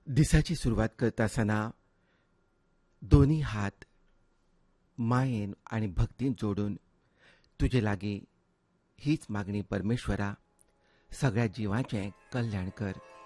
दिसाची सुरुवात करताना दोन्ही हात मायेन आणि भक्तीन जोडून तुझे लागी हीच मागणी परमेश्वरा, सगळ्या जिवांचे कल्याण कर.